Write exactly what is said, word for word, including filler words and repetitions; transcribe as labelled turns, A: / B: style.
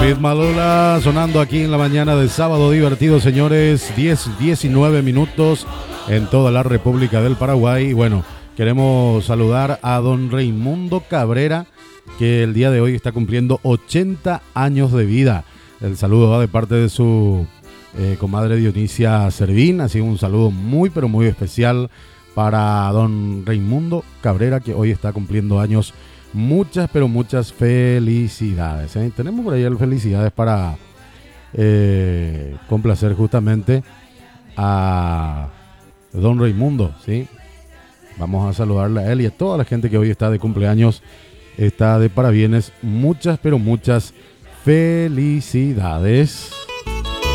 A: David Malula sonando aquí en la mañana de sábado divertido, señores. diez, diecinueve minutos en toda la República del Paraguay. Y bueno, queremos saludar a don Raimundo Cabrera, que el día de hoy está cumpliendo ochenta años de vida. El saludo va de parte de su eh, comadre Dionisia Servín. Así un saludo muy pero muy especial para don Raimundo Cabrera, que hoy está cumpliendo años. Muchas, pero muchas felicidades, ¿eh? Tenemos por ahí felicidades para eh, complacer justamente a don Raimundo, ¿sí? Vamos a saludarle a él y a toda la gente que hoy está de cumpleaños, está de parabienes. Muchas, pero muchas felicidades.